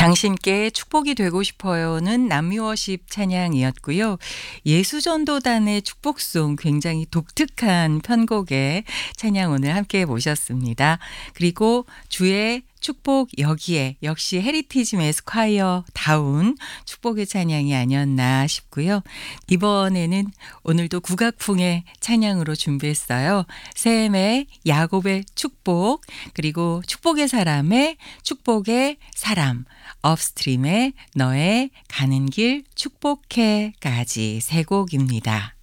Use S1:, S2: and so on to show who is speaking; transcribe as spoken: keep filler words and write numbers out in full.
S1: 당신께 축복이 되고 싶어요는 남유워십 찬양이었고요. 예수전도단의 축복송 굉장히 독특한 편곡의 찬양 오늘 함께 모셨습니다. 그리고 주의 축복 여기에 역시 헤리티지 매스 콰이어 다운 축복의 찬양이 아니었나 싶고요. 이번에는 오늘도 국악풍의 찬양으로 준비했어요. 샘의 야곱의 축복, 그리고 축복의 사람의 축복의 사람, 업스트림의 너의 가는 길 축복해까지 세 곡입니다.